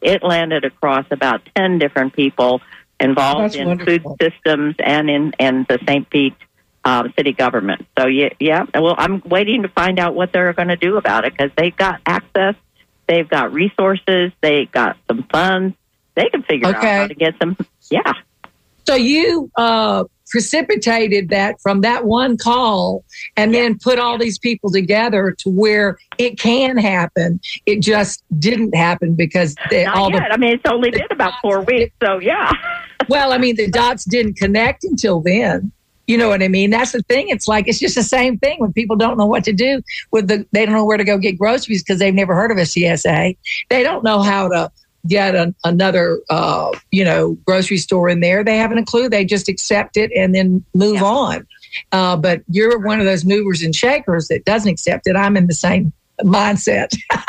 it landed across about 10 different people involved in wonderful. food systems and in the St. Pete city government. So, yeah. Well, I'm waiting to find out what they're going to do about it, because they've got access, they've got resources, they've got some funds. They can figure out how to get them. Yeah. So you precipitated that from that one call, and then put all these people together to where it can happen. It just didn't happen because it's only been about 4 weeks. So, yeah. Well, I mean, the dots didn't connect until then. You know what I mean? That's the thing. It's like, it's just the same thing when people don't know what to do they don't know where to go get groceries because they've never heard of a CSA. They don't know how to get another, grocery store in there. They haven't a clue. They just accept it and then move on. But you're one of those movers and shakers that doesn't accept it. I'm in the same mindset.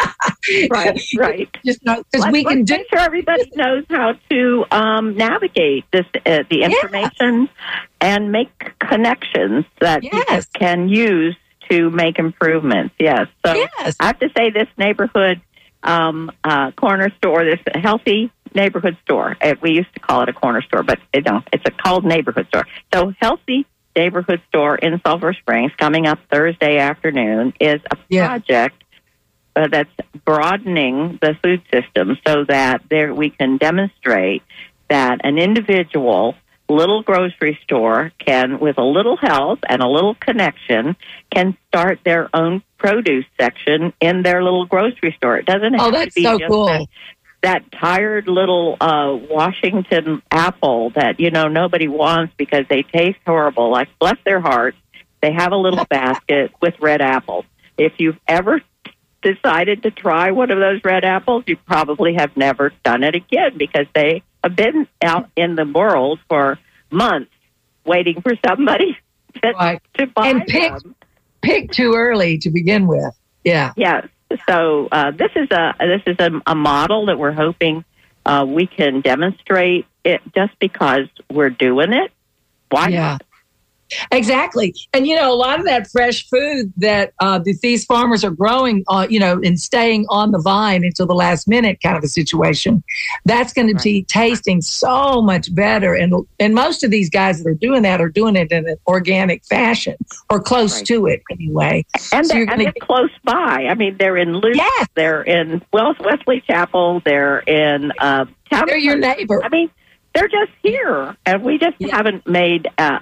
Right. Just because we can make sure everybody knows how to navigate this, the information, and make connections that people can use to make improvements. Yes. So I have to say, this neighborhood corner store, this healthy neighborhood store. We used to call it a corner store, but it's called neighborhood store. So healthy neighborhood store in Sulphur Springs, coming up Thursday afternoon, is a project that's broadening the food system so that we can demonstrate that an individual little grocery store can, with a little help and a little connection, can start their own produce section in their little grocery store. It doesn't have to be so just cool. that tired little Washington apple that, nobody wants because they taste horrible. Like, bless their hearts, they have a little basket with red apples. If you've ever decided to try one of those red apples, you probably have never done it again, because they have been out in the world for months waiting for somebody to buy them. Pick too early to begin with. Yeah. Yes. So this is a model that we're hoping we can demonstrate it, just because we're doing it. Why not? Exactly. And, a lot of that fresh food that these farmers are growing, and staying on the vine until the last minute kind of a situation, that's going to be tasting so much better. And most of these guys that are doing that are doing it in an organic fashion, or close to it anyway. And they're close by. I mean, they're in Luke, they're in Wesley Chapel, they're in they're your neighbor. I mean, they're just here, and we just haven't made, there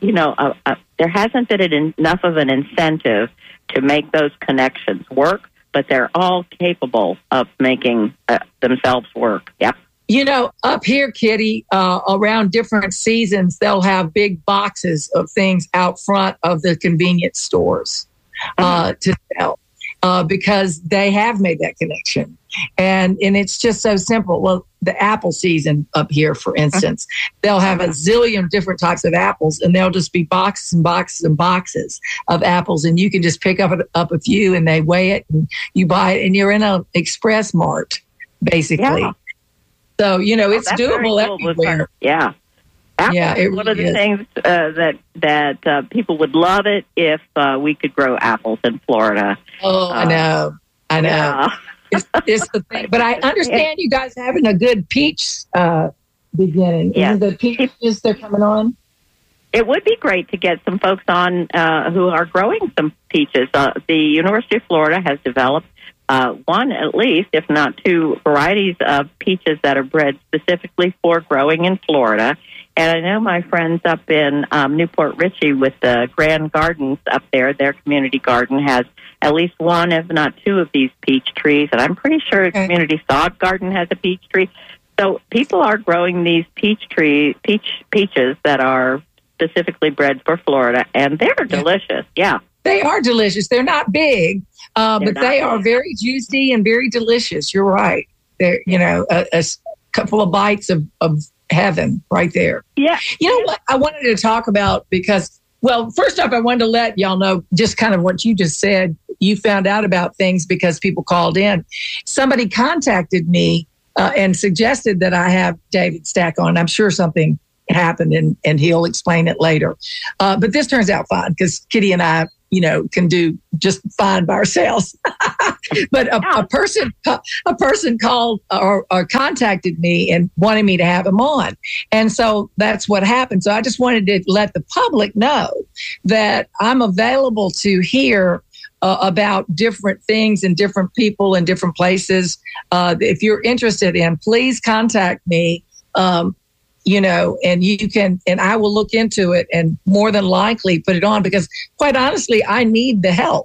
hasn't been enough of an incentive to make those connections work, but they're all capable of making themselves work. Yep. Up here, Kitty, around different seasons, they'll have big boxes of things out front of the convenience stores to sell. Because they have made that connection. And it's just so simple. Well, the apple season up here, for instance, they'll have a zillion different types of apples, and they'll just be boxes and boxes and boxes of apples. And you can just pick up a few, and they weigh it, and you buy it, and you're in an express mart, basically. Yeah. So, it's doable everywhere. Yeah. Apples is one of the things that people would love it if we could grow apples in Florida. Oh, I know. Yeah. It's the thing. But I understand you guys having a good peach beginning. Yeah. The peaches, they're coming on? It would be great to get some folks on who are growing some peaches. The University of Florida has developed one, at least, if not two, varieties of peaches that are bred specifically for growing in Florida. And I know my friends up in Newport Richey with the Grand Gardens up there, their community garden has at least one, if not two, of these peach trees. And I'm pretty sure Community Sod Garden has a peach tree. So people are growing these peaches that are specifically bred for Florida, and they're delicious. Yeah. They are delicious. They're not big, but they are very juicy and very delicious. You're right. They're, a couple of bites of heaven right there. Yeah. You know what I wanted to talk about, because, well, first off, I wanted to let y'all know just kind of what you just said. You found out about things because people called in. Somebody contacted me and suggested that I have David Stack on. I'm sure something happened, and he'll explain it later. But this turns out fine, because Kitty and I can do just fine by ourselves. But a person called or contacted me and wanted me to have him on. And so that's what happened. So I just wanted to let the public know that I'm available to hear about different things and different people in different places. If you're interested in, please contact me. And you can, and I will look into it and more than likely put it on, because quite honestly, I need the help.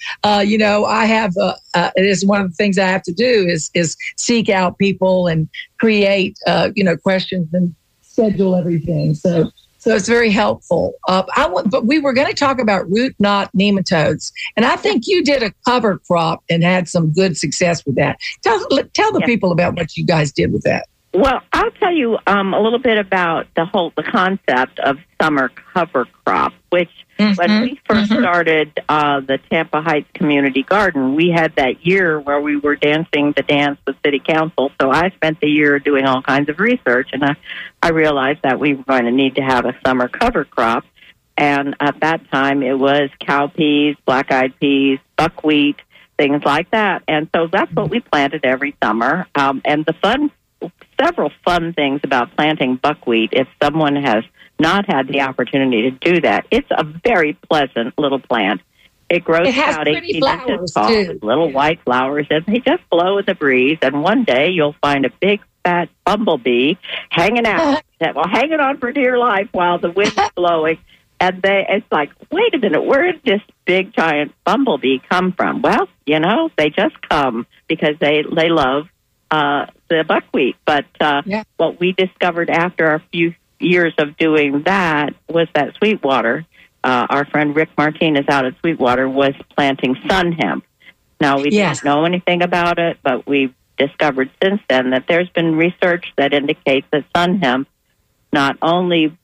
I have, it is one of the things I have to do is seek out people and create, questions and schedule everything. So it's very helpful. But we were going to talk about root knot nematodes, and I think you did a cover crop and had some good success with that. Tell the people about what you guys did with that. Well, I'll tell you a little bit about the concept of summer cover crop, which when we first started the Tampa Heights Community Garden, we had that year where we were dancing the dance with City Council. So I spent the year doing all kinds of research, and I realized that we were going to need to have a summer cover crop. And at that time, it was cowpeas, black-eyed peas, buckwheat, things like that. And so that's what we planted every summer. And several fun things about planting buckwheat, if someone has not had the opportunity to do that. It's a very pleasant little plant. It grows about 18 inches tall, with little white flowers, and they just blow in the breeze. And one day you'll find a big, fat bumblebee hanging out, hanging on for dear life while the wind is blowing. And it's like, wait a minute, where did this big, giant bumblebee come from? Well, they just come because they love the buckwheat. But what we discovered after a few years of doing that was that Sweetwater, our friend Rick Martinez out at Sweetwater, was planting sun hemp. Now, we didn't know anything about it, but we've discovered since then that there's been research that indicates that sun hemp not only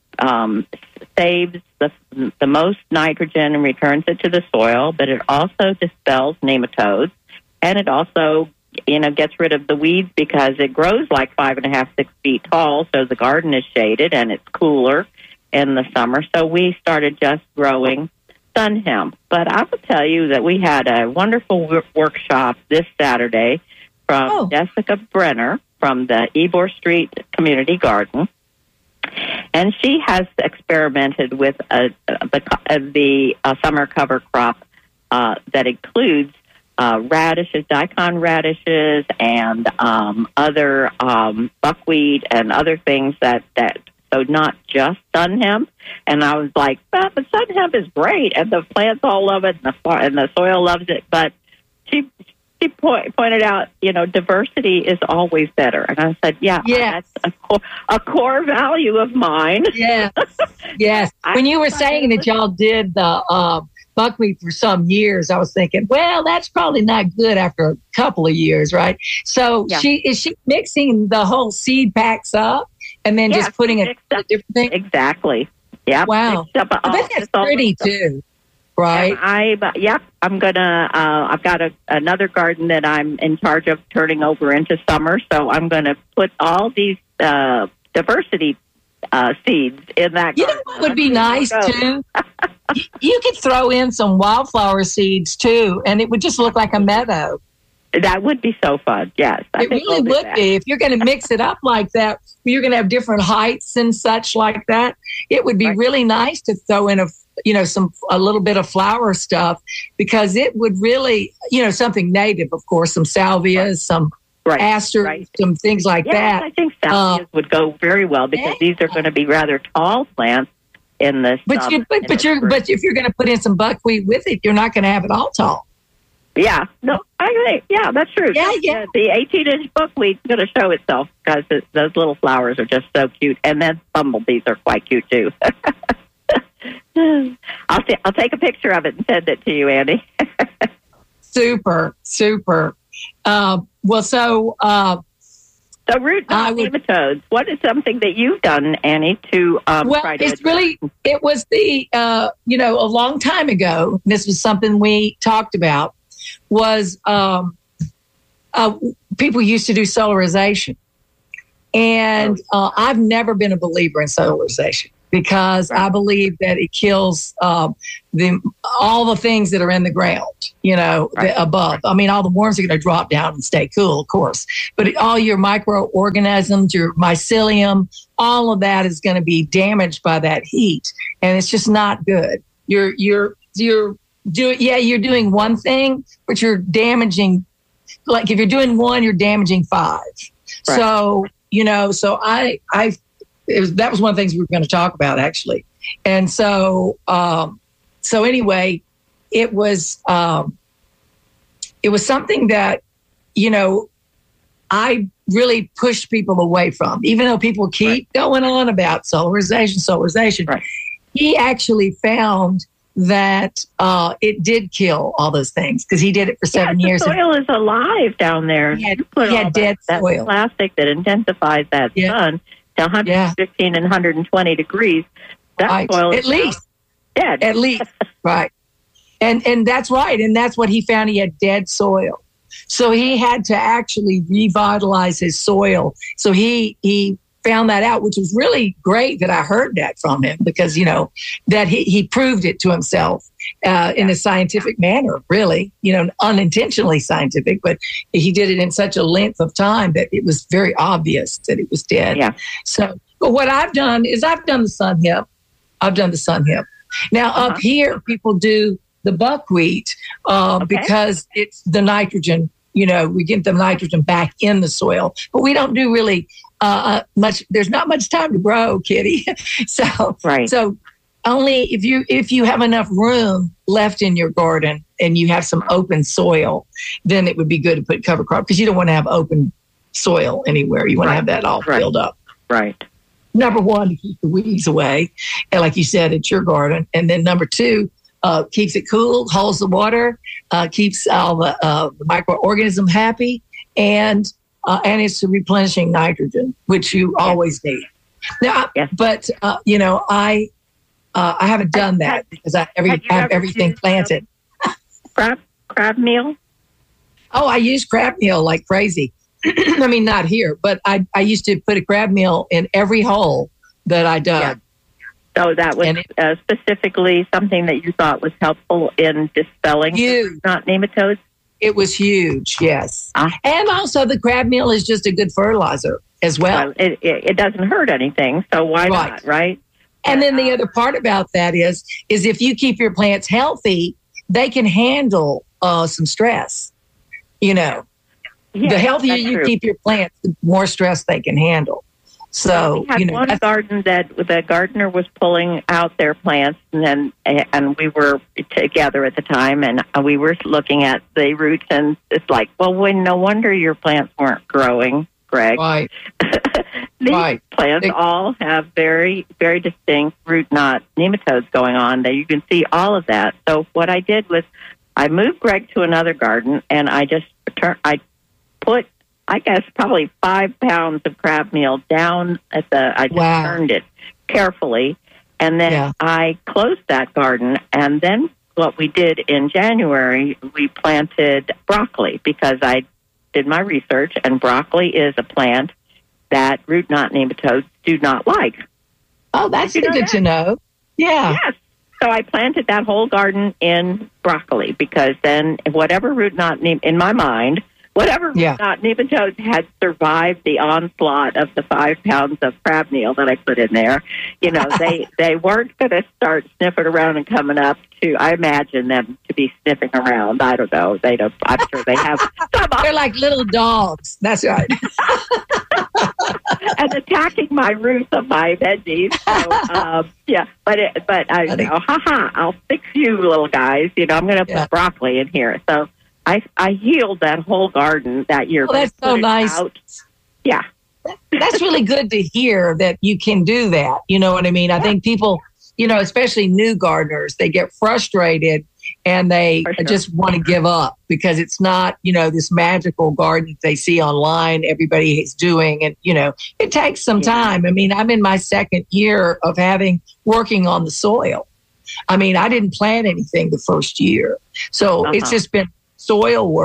saves the most nitrogen and returns it to the soil, but it also dispels nematodes, and it also gets rid of the weeds because it grows like 5.5, 6 feet tall. So the garden is shaded and it's cooler in the summer. So we started just growing sun hemp. But I will tell you that we had a wonderful workshop this Saturday from Jessica Brenner from the Ybor Street Community Garden. And she has experimented with the summer cover crop that includes radishes, daikon radishes, and other buckwheat and other things so not just sun hemp. And I was like, but sun hemp is great, and the plants all love it, and the soil loves it. But she pointed out, diversity is always better. And I said, that's a core value of mine. Yes. When you were saying that y'all did the buckwheat for some years, I was thinking, well, that's probably not good after a couple of years, right? So is she mixing the whole seed packs up and then just putting it in a different thing? Exactly. Yeah. Wow. I bet that's pretty too, right? I'm gonna. I've got another garden that I'm in charge of turning over into summer, so I'm gonna put all these diversity seeds in that garden. You know what would be nice too? You could throw in some wildflower seeds too, and it would just look like a meadow. That would be so fun. Yes, it really would be. If you're going to mix it up like that, you're going to have different heights and such like that. It would be really nice to throw in a little bit of flower stuff, because it would really, something native, of course, some salvias, some asters, some things like that. I think salvias would go very well because these are going to be rather tall plants in this. But if you're going to put in some buckwheat with it, you're not going to have it all tall. Yeah, no, I agree. Yeah, that's true. Yeah. The 18-inch buckwheat's going to show itself because those little flowers are just so cute, and then bumblebees are quite cute too. I'll take a picture of it and send it to you, Andy. Super. So root knot nematodes. What is something that you've done, Annie, to try to? It was a long time ago. This was something we talked about. Was people used to do solarization, and I've never been a believer in solarization. because I believe that it kills all the things that are in the ground, above. I mean, all the worms are going to drop down and stay cool, of course. But all your microorganisms, your mycelium, all of that is going to be damaged by that heat, and it's just not good. You're doing one thing, but you're damaging. Like if you're doing one, you're damaging 5. Right. So that was one of the things we were going to talk about, actually. And so anyway, it was something that, I really pushed people away from, even though people keep going on about solarization. Right. He actually found that it did kill all those things because he did it for 7 years. The soil is alive down there. He had dead soil. That plastic that intensifies that sun to 115 and 120 degrees. That soil is at least dead. At least, right. And that's right. And that's what he found. He had dead soil. So he had to actually revitalize his soil. So he found that out, which was really great that I heard that from him because, that he proved it to himself in a scientific manner, really, unintentionally scientific, but he did it in such a length of time that it was very obvious that it was dead. Yeah. So, but what I've done is I've done the sun hip. Now up here, people do the buckwheat because it's the nitrogen. We get the nitrogen back in the soil, but we don't do really much. There's not much time to grow, Kitty. So only if you have enough room left in your garden and you have some open soil, then it would be good to put cover crop because you don't want to have open soil anywhere. You want to have that all filled up. Right. Number one, to keep the weeds away, and like you said, it's your garden. And then number 2, keeps it cool, holds the water, keeps all the microorganism happy, and it's replenishing nitrogen, which you always need. Now, but I haven't done that because I have everything planted. Crab meal? Oh, I use crab meal like crazy. I mean, not here, but I used to put a crab meal in every hole that I dug. Yeah. So that was specifically something that you thought was helpful in dispelling not nematodes? It was huge, yes. And also the crab meal is just a good fertilizer as well. It doesn't hurt anything, so why not, right? And then the other part about that is if you keep your plants healthy, they can handle some stress, the healthier you keep your plants, the more stress they can handle. So we had one garden that the gardener was pulling out their plants, and we were together at the time, and we were looking at the roots, and it's like, well, no wonder your plants weren't growing, Greg. Right. These plants all have very, very distinct root knot nematodes going on. That you can see all of that. So what I did was I moved Greg to another garden, and I put, I guess, probably 5 pounds of crab meal down I just turned it carefully. And then I closed that garden. And then what we did in January, we planted broccoli because I did my research, and broccoli is a plant that root knot nematodes do not like. Oh, that's good to know. Yeah. Yes. So I planted that whole garden in broccoli because then whatever root knot, in my mind, whatever root knot nematodes had survived the onslaught of the 5 pounds of crab meal that I put in there, they weren't going to start sniffing around and coming up to, I imagine them to be sniffing around. I don't know. I'm sure they have. They're like little dogs. That's right. And attacking my roots of my veggies. So, but I I'll fix you little guys. I'm going to put broccoli in here. So I healed that whole garden that year. Oh, that's so nice. Yeah. That's really good to hear that you can do that. You know what I mean? I think people, especially new gardeners, they get frustrated and they just want to give up because it's not, this magical garden they see online, everybody is doing. And, it takes some time. I mean, I'm in my 2nd year of working on the soil. I mean, I didn't plant anything the first year. So it's just been soil work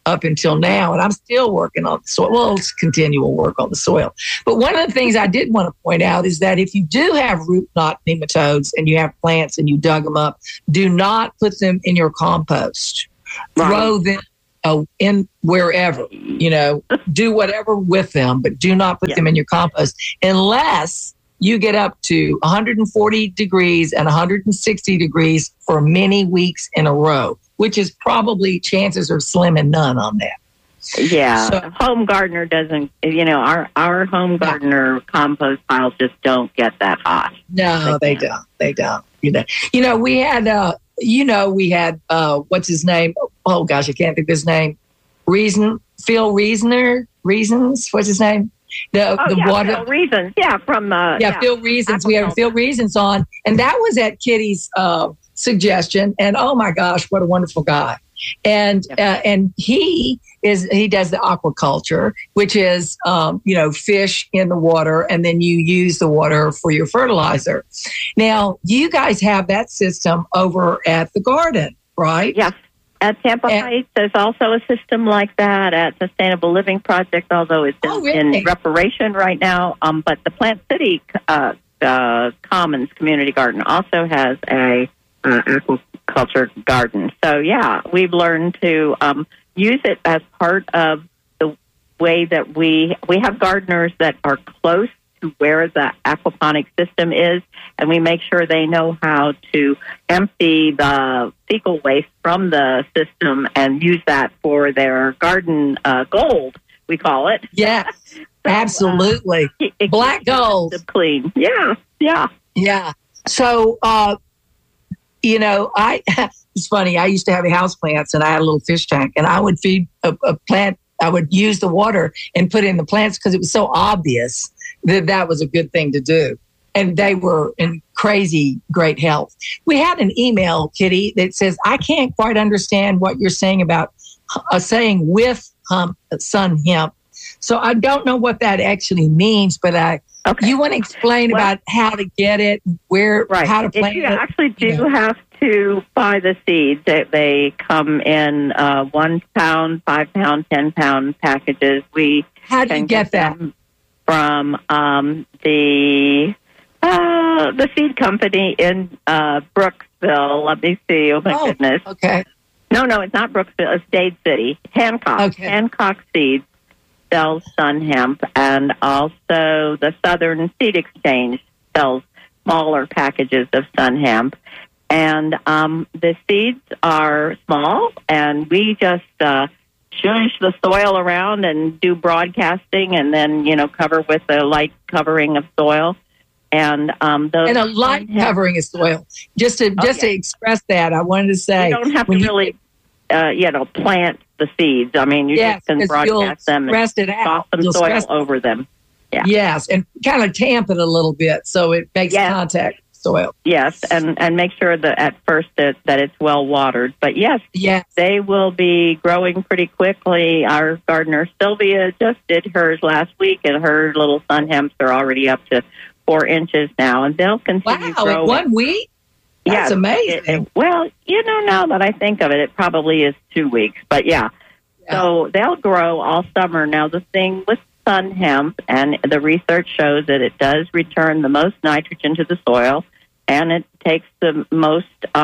up until now, and I'm still working on the soil. Well, it's continual work on the soil. But one of the things I did want to point out is that if you do have root knot nematodes and you have plants and you dug them up, do not put them in your compost. Right. Throw them in wherever, do whatever with them, but do not put them in your compost unless you get up to 140 degrees and 160 degrees for many weeks in a row, which is probably chances are slim and none on that. Yeah. So, home gardener doesn't, our home gardener compost piles just don't get that hot. No, they don't. They don't. We had, we had, what's his name? Oh gosh, I can't think of his name. Phil Reasons, what's his name? Water. Phil Reasons. Yeah, from Phil Reasons. We had Phil Reasons on, and that was at Kitty's suggestion. And oh my gosh, what a wonderful guy! And he does the aquaculture, which is fish in the water, and then you use the water for your fertilizer. Now you guys have that system over at the garden, right? Yes. At Tampa Heights, there's also a system like that at Sustainable Living Project, although it's in reparation right now. But the Plant City Commons Community Garden also has a aquaculture garden. So, we've learned to use it as part of the way that we have gardeners that are close to where the aquaponic system is, and we make sure they know how to empty the fecal waste from the system and use that for their garden gold, we call it. Yes, absolutely. Black gold. Clean. Yeah. So, it's funny. I used to have houseplants, and I had a little fish tank, and I would feed a plant. I would use the water and put it in the plants because it was so obvious that was a good thing to do. And they were in crazy great health. We had an email, Kitty, that says, I can't quite understand what you're saying about saying with sun hemp. So I don't know what that actually means, but you want to explain about how to get it, how to plant it? You actually do have to buy the seeds. They come in 1 pound, 5 pound, 10 pound packages. How do you get that? From the seed company in Brooksville. Let me see. Oh, my goodness. Okay. No, it's not Brooksville. It's Dade City. Hancock. Okay. Hancock Seeds sells sun hemp, and also the Southern Seed Exchange sells smaller packages of sun hemp. And the seeds are small, and we just shush the soil around and do broadcasting, and then cover with a light covering of soil, and a light covering of soil. Just to express that, I wanted to say you don't have to really plant the seeds. I mean, you just can broadcast them and toss some soil over them. Yeah. Yes, and kind of tamp it a little bit so it makes contact. Soil. Yes, and make sure that at first that it's well watered. But yes, they will be growing pretty quickly. Our gardener Sylvia just did hers last week, and her little sun hemps are already up to 4 inches now, and they'll continue growing. In 1 week? That's amazing. Now that I think of it, it probably is 2 weeks. But so they'll grow all summer. Now, the thing with sun hemp, and the research shows that it does return the most nitrogen to the soil, and it takes the most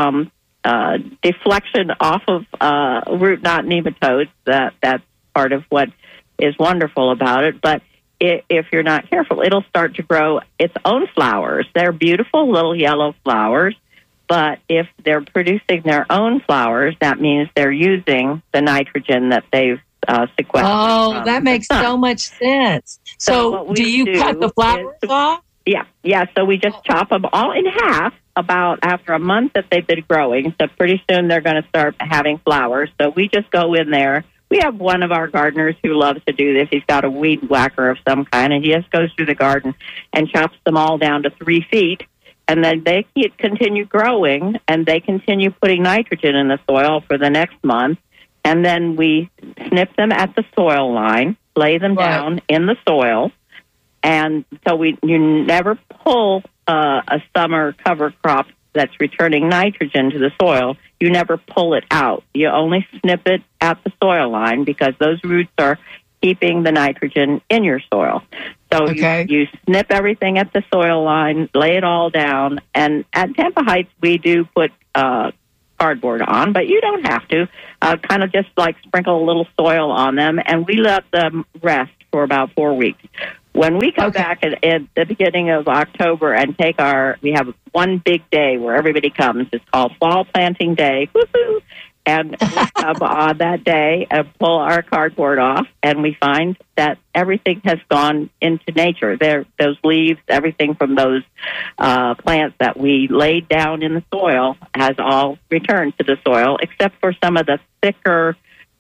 deflection off of root knot nematodes. That's part of what is wonderful about it. But if you're not careful, it'll start to grow its own flowers. They're beautiful little yellow flowers, but if they're producing their own flowers, that means they're using the nitrogen that they've sequestered. Oh, that makes so much sense. So do you cut the flowers off? Yeah. So we just chop them all in half about after a month that they've been growing. So pretty soon they're going to start having flowers. So we just go in there. We have one of our gardeners who loves to do this. He's got a weed whacker of some kind, and he just goes through the garden and chops them all down to 3 feet. And then they continue growing, and they continue putting nitrogen in the soil for the next month. And then we snip them at the soil line, lay them down in the soil. And so you never pull a summer cover crop that's returning nitrogen to the soil, you never pull it out. You only snip it at the soil line because those roots are keeping the nitrogen in your soil. So you snip everything at the soil line, lay it all down, and at Tampa Heights we do put cardboard on, but you don't have to. Kind of just like sprinkle a little soil on them, and we let them rest for about 4 weeks. When we come back at the beginning of October and we have one big day where everybody comes. It's called Fall Planting Day. Woo-hoo! And we come on that day and pull our cardboard off, and we find that everything has gone into nature. Those leaves, everything from those plants that we laid down in the soil has all returned to the soil, except for some of the thicker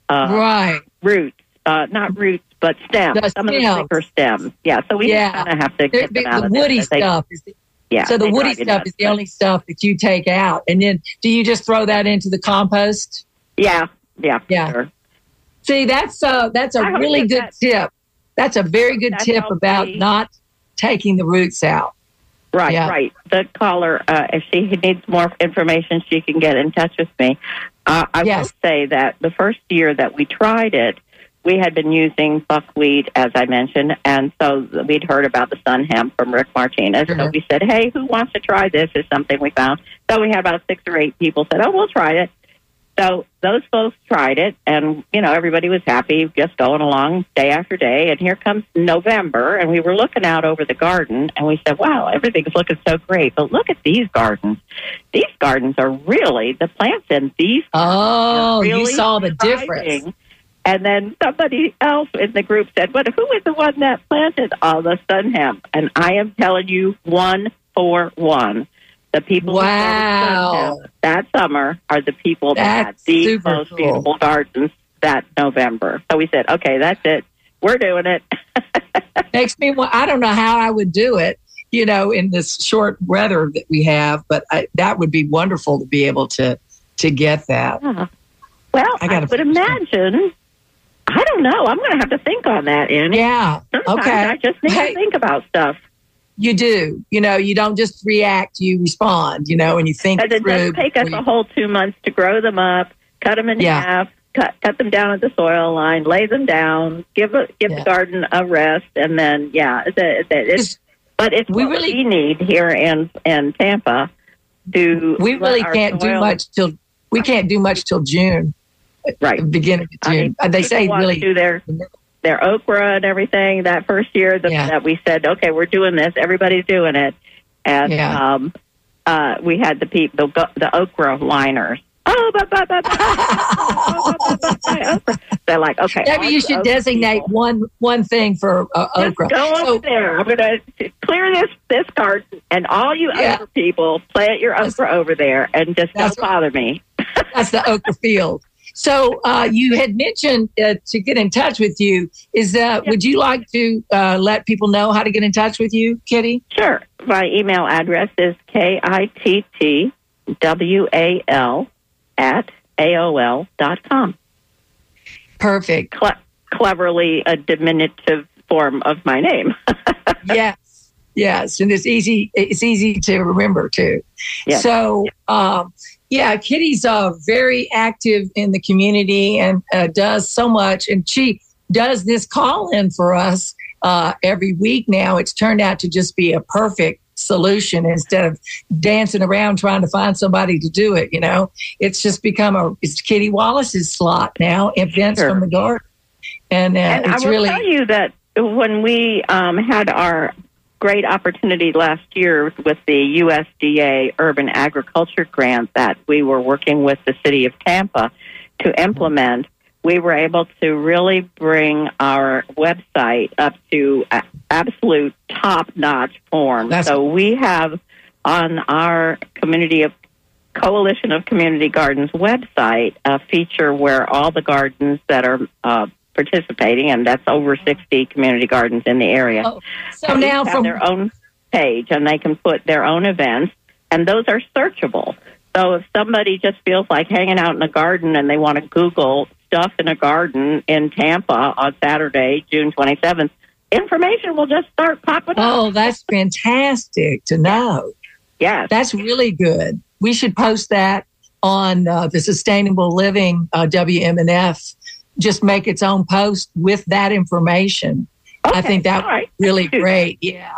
roots. Not roots, but stems. Some of the thicker stems. Yeah, so we kind of have to get them out of the woody stuff. So the woody stuff is the only stuff that you take out. And then do you just throw that into the compost? Yeah. Sure. See, that's a really good tip. That's a very good tip about not taking the roots out. Right. The caller, if she needs more information, she can get in touch with me. I will say that the first year that we tried it, we had been using buckwheat, as I mentioned, and so we'd heard about the sun hemp from Rick Martinez. So we said, hey, who wants to try this? Is something we found. So we had about 6 or 8 people said, oh, we'll try it. So those folks tried it, and, everybody was happy, just going along day after day. And here comes November, and we were looking out over the garden, and we said, wow, everything's looking so great. But look at these gardens. These gardens are really, the plants in these really you saw the difference. And then somebody else in the group said, but who was the one that planted all the sun hemp? And I am telling you, 1 for 1. The people who planted sun hemp that summer are the people that had the most beautiful gardens that November. So we said, okay, that's it. We're doing it. Makes me I don't know how I would do it, in this short weather that we have, but that would be wonderful to be able to get that. Yeah. Well, I would imagine... I don't know. I'm going to have to think on that, Annie. Yeah. Sometimes I just need to think about stuff. You do. You don't just react. You respond, and you think through. It does take us a whole 2 months to grow them up, cut them in half, cut them down at the soil line, lay them down, give the garden a rest, and then, but it's what we need here in Tampa. We really can't do much till June. Right, beginning of June. They say really do their okra and everything. That first year that we said, okay, we're doing this. Everybody's doing it, and we had the okra liners. They're like, okay. Maybe you should designate one thing for okra. Go over there. I'm going to clear this garden, and all you okra people plant your okra over there, and just don't bother me. That's the okra field. So you had mentioned to get in touch with you. Would you like to let people know how to get in touch with you, Kitty? Sure. My email address is kittwal@aol.com. Perfect. Cleverly a diminutive form of my name. Yes, and it's easy to remember too. Yes. So. Kitty's very active in the community and does so much. And she does this call-in for us every week now. It's turned out to just be a perfect solution instead of dancing around trying to find somebody to do it. It's just become it's Kitty Wallace's slot now, events from the garden. And it's I will tell you that when we had our great opportunity last year with the USDA Urban Agriculture Grant that we were working with the city of Tampa to implement, we were able to really bring our website up to absolute top-notch form. So we have on our Coalition of Community Gardens website a feature where all the gardens that are participating, and that's over 60 community gardens in the area. So now have their own page, and they can put their own events, and those are searchable. So if somebody just feels like hanging out in a garden and they want to Google stuff in a garden in Tampa on Saturday, June 27th, information will just start popping up. Oh, that's fantastic to know. Yes. That's really good. we should post that on the Sustainable Living WMNF. Just make its own post with that information. Okay, I think that would be really great. Yeah.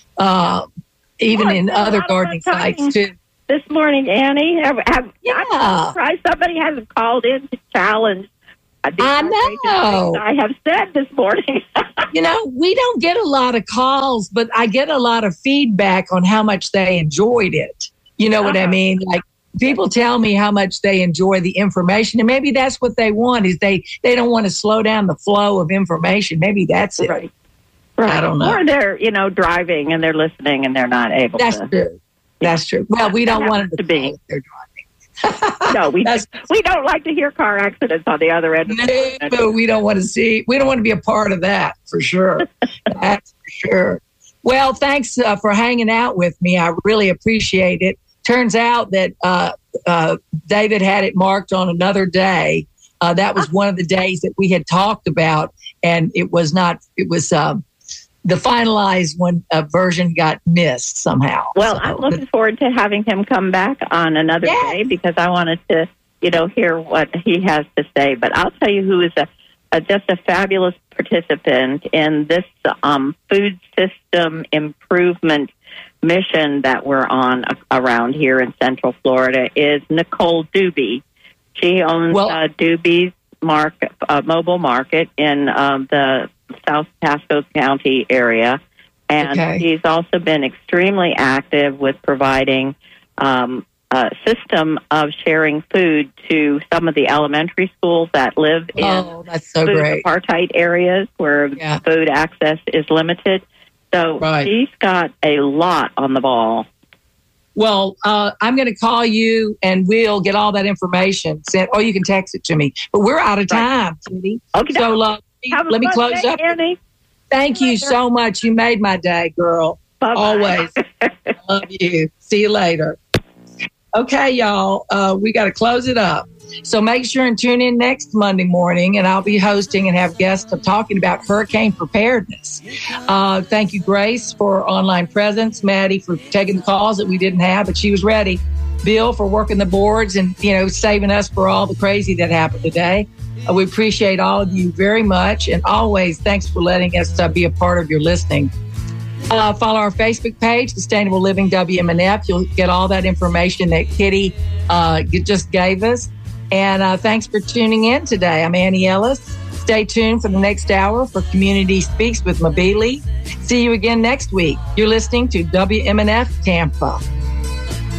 Even in other gardening sites too. This morning, Annie, I'm surprised somebody hasn't called in to challenge. I know. I have said this morning. We don't get a lot of calls, but I get a lot of feedback on how much they enjoyed it. You know what I mean? Like, people tell me how much they enjoy the information, and maybe that's what they want. Is they don't want to slow down the flow of information. Maybe that's it. Right. I don't know. Or they're driving and they're listening and they're not able. That's true. That's true. Well, we don't want them to be. They're driving. No, we don't like to hear car accidents on the other end. No, we don't want to see. We don't want to be a part of that for sure. That's for sure. Well, thanks for hanging out with me. I really appreciate it. Turns out that David had it marked on another day. That was one of the days that we had talked about, and it was not. It was the finalized one version got missed somehow. Well, I'm looking forward to having him come back on another day because I wanted to, hear what he has to say. But I'll tell you who is just a fabulous participant in this food system improvement mission that we're on around here in Central Florida is Nicole Doobie. She owns Doobie's mobile market in the South Pasco County area, and she's also been extremely active with providing a system of sharing food to some of the elementary schools that live in food apartheid areas where food access is limited. So she's got a lot on the ball. Well, I'm going to call you and we'll get all that information sent. Or you can text it to me. But we're out of time, Kitty. Okay. So let me close up. Annie. Thank you so much. You made my day, girl. Bye-bye. Always. Love you. See you later. Okay, y'all. We got to close it up. So make sure and tune in next Monday morning, and I'll be hosting and have guests talking about hurricane preparedness. Thank you, Grace, for online presence. Maddie for taking the calls that we didn't have, but she was ready. Bill for working the boards and, saving us for all the crazy that happened today. We appreciate all of you very much. And always, thanks for letting us be a part of your listening. Follow our Facebook page, Sustainable Living WMNF. You'll get all that information that Kitty just gave us. And thanks for tuning in today. I'm Annie Ellis. Stay tuned for the next hour for Community Speaks with Mabili. See you again next week. You're listening to WMNF Tampa.